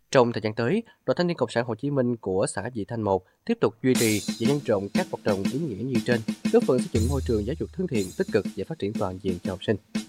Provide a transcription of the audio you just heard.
Trong thời gian tới, Đoàn Thanh niên Cộng sản Hồ Chí Minh của xã Vị Thanh 1 tiếp tục duy trì và nhân rộng các hoạt động ý nghĩa như trên, góp phần xây dựng môi trường giáo dục thân thiện, tích cực và phát triển toàn diện cho học sinh.